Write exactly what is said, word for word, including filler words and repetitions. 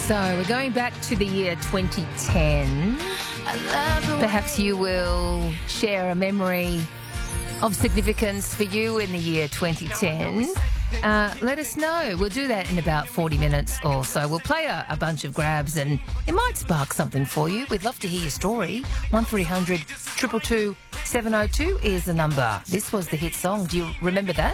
So we're going back to the year twenty ten. Perhaps you will share a memory of significance for you in the year twenty ten. Uh, let us know. We'll do that in about forty minutes or so. We'll play a, a bunch of grabs and it might spark something for you. We'd love to hear your story. one three hundred two two two seven oh two is the number. This was the hit song. Do you remember that?